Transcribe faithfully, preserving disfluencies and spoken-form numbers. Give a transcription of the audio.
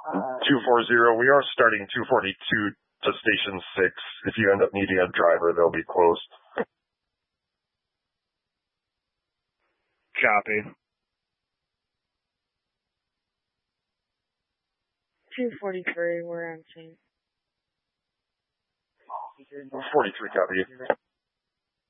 two forty, we are starting two forty-two to Station six. If you end up needing a driver, they'll be closed. Copy. two forty-three, we're on scene. forty-three, copy.